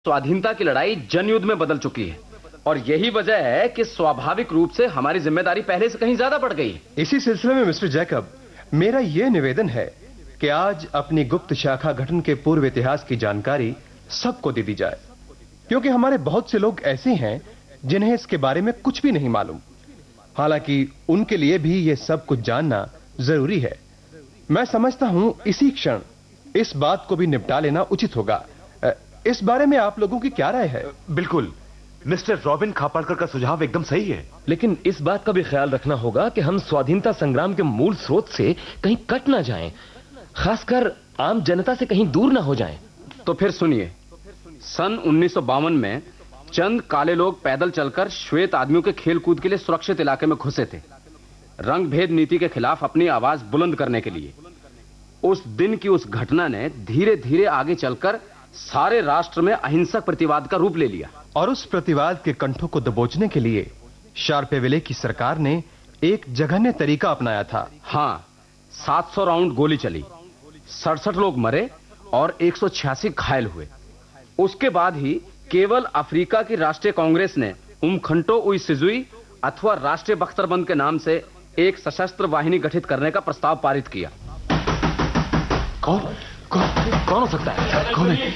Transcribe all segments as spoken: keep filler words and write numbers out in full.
स्वाधीनता की लड़ाई जनयुद्ध में बदल चुकी है और यही वजह है कि स्वाभाविक रूप से हमारी जिम्मेदारी पहले से कहीं ज्यादा बढ़ गई। इसी सिलसिले में मिस्टर जैकब, मेरा यह निवेदन है कि आज अपनी गुप्त शाखा गठन के पूर्व इतिहास की जानकारी सबको दे दी जाए, क्योंकि हमारे बहुत से लोग ऐसे हैं जिन्हें इसके बारे में कुछ भी नहीं मालूम। हालांकि उनके लिए भी यह सब कुछ जानना जरूरी है। मैं समझता हूं इसी क्षण इस बात को भी निपटा लेना उचित होगा। इस बारे में आप लोगों की क्या राय है? बिल्कुल, मिस्टर रॉबिन खापड़कर का सुझाव एकदम सही है, लेकिन इस बात का भी ख्याल रखना होगा कि हम स्वाधीनता संग्राम के मूल स्रोत से कहीं कट ना जाएं, खासकर आम जनता से कहीं दूर ना हो जाएं। तो फिर सुनिए, सन उन्नीस सौ बावन में चंद काले लोग पैदल चलकर श्वेत आदमियों के खेलकूद के लिए सुरक्षित इलाके में घुसे थे, रंग भेद नीति के खिलाफ अपनी आवाज बुलंद करने के लिए। उस दिन की उस घटना ने धीरे धीरे आगे चलकर सारे राष्ट्र में अहिंसक प्रतिवाद का रूप ले लिया और उस प्रतिवाद के कंठों को दबोचने के लिए शार्पेविले की सरकार ने एक जघन्य तरीका अपनाया था। हाँ, सात सौ राउंड गोली चली, सड़सठ लोग मरे और एक सौ छियासी घायल हुए। उसके बाद ही केवल अफ्रीका की राष्ट्रीय कांग्रेस ने उमखंटो उइसिजुई अथवा राष्ट्रीय बख्तरबंद के नाम से एक सशस्त्र वाहिनी गठित करने का प्रस्ताव पारित किया। कौन कौन कौन हो सकता है? कौन है?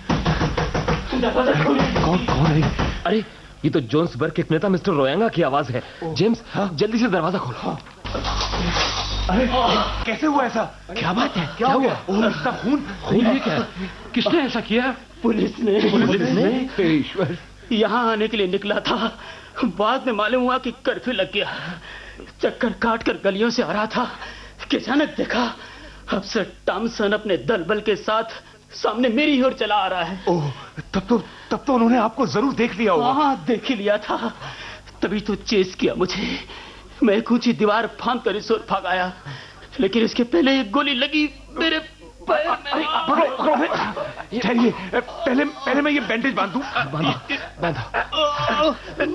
कौन कौन है? अरे ये तो जोन्सबर्ग के एक नेता मिस्टर रोयांगा की आवाज है। जेम्स, जल्दी से दरवाजा खोलो। अरे कैसे हुआ ऐसा? क्या बात है? क्या, क्या हुआ? ओह, इसका खून खून है क्या? किसने ऐसा किया? पुलिस ने। पुलिस ने? ईश्वर, यहाँ आने के लिए निकला था, बाद में मालूम हुआ कि कर्फ्यू लग गया। चक्कर काट कर गलियों से आ रहा था कि अचानक देखा अफसर टॉमसन अपने दल बल के साथ सामने मेरी ओर चला आ रहा है। ओह, तब तो तब तो उन्होंने आपको जरूर देख लिया होगा। हाँ, देख ही लिया था, तभी तो चेस किया मुझे। मैं एक ऊंची दीवार फांद कर इस ओर भाग आया, लेकिन इसके पहले एक गोली लगी मेरे पैर में। ठहरिए, पहले पहले मैं ये बैंडेज बांध दूं। बांधो, बांधो।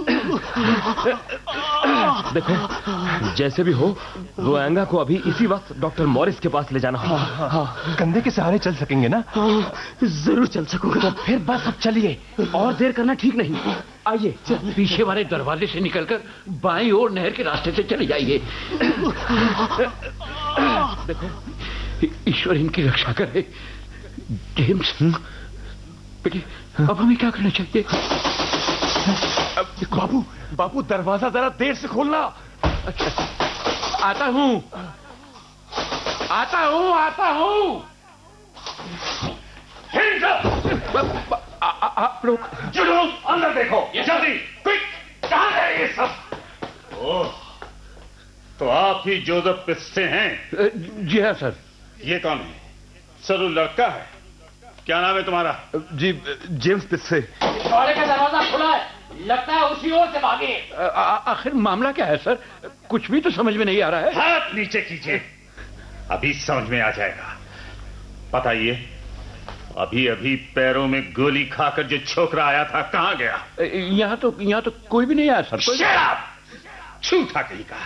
देखो, जैसे भी हो रोयांगा को अभी इसी वक्त डॉक्टर मॉरिस के पास ले जाना होगा। हाँ, हाँ, कंधे के सहारे चल सकेंगे ना? हाँ, जरूर चल सकूंगा। तो फिर बस अब चलिए, और देर करना ठीक नहीं। आइए, पीछे वाले दरवाजे से निकलकर बाईं ओर नहर के रास्ते से चले जाइए। देखो, ईश्वर इनकी रक्षा करे। जेम्स, बेटी, अब हमें क्या करना चाहिए? बाबू, बाबू दरवाजा जरा देर से खोलना। आता हूँ, आता हूँ, आता हूँ। आप लोग जुनून, अंदर देखो, जल्दी, क्विक, कहाँ है ये सब? ओह, तो आप ही जोसेफ पिस्से हैं? जी हाँ सर। ये कौन है? सर वो लड़का है। क्या नाम है तुम्हारा? जी, जेम्स पिस्से। दरवाजे का दरवाजा खुला है, लगता है उसी ओर से भागे। आखिर मामला क्या है सर? कुछ भी तो समझ में नहीं आ रहा है। हाथ नीचे कीजिए, अभी समझ में आ जाएगा। बताइए, अभी अभी पैरों में गोली खाकर जो छोकरा आया था कहाँ गया? यहाँ तो यहाँ तो कोई भी नहीं आया सर। Shut up! झूठा कहीं का।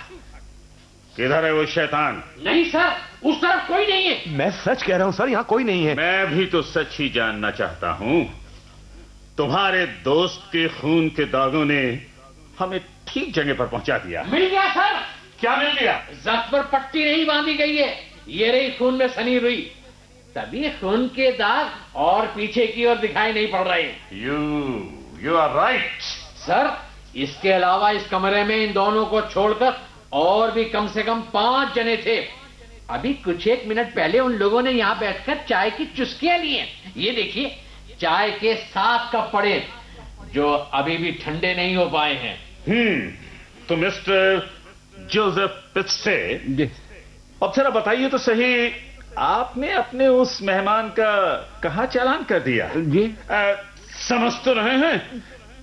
किधर है वो शैतान? नहीं सर, उस तरफ कोई नहीं है। मैं सच कह रहा हूं सर, यहाँ कोई नहीं है। मैं भी तो सच ही जानना चाहता हूं। तुम्हारे दोस्त के खून के दागों ने हमें ठीक जगह पर पहुंचा दिया। मिल गया सर। क्या मिल गया? जख्म पर पट्टी नहीं बांधी गई है, ये रही खून में सनी हुई, तभी खून के दाग और पीछे की ओर दिखाई नहीं पड़ रहे। You you are right sir. इसके अलावा इस कमरे में इन दोनों को छोड़कर और भी कम से कम पांच जने थे। अभी कुछ एक मिनट पहले उन लोगों ने यहाँ बैठकर चाय की चुस्कियां ली हैं। ये देखिए, चाय के सात कप पड़े जो अभी भी ठंडे नहीं हो पाए हैं। हम्म तो मिस्टर जोसेफ पिस्से, अब जरा बताइए तो सही, आपने अपने उस मेहमान का कहाँ चालान कर दिया? जी, आ, समझ तो रहे हैं,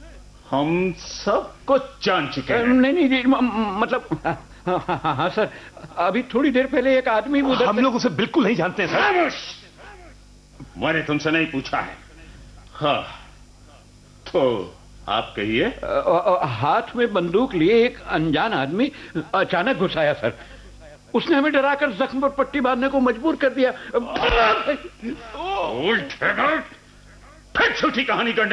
हम सब कुछ जान चुके हैं। नहीं नहीं जी, मतलब हाँ, हाँ, हाँ, हाँ सर, अभी थोड़ी देर पहले एक आदमी उधर। हम लोग उसे बिल्कुल नहीं जानते सर। मैंने तुमसे नहीं पूछा है। हाँ, तो आप कहिए। हाथ में बंदूक लिए एक अनजान आदमी अचानक घुस आया सर। उसने हमें डराकर जख्म पर पट्टी बांधने को मजबूर कर दिया। फिर झूठी कहानी करने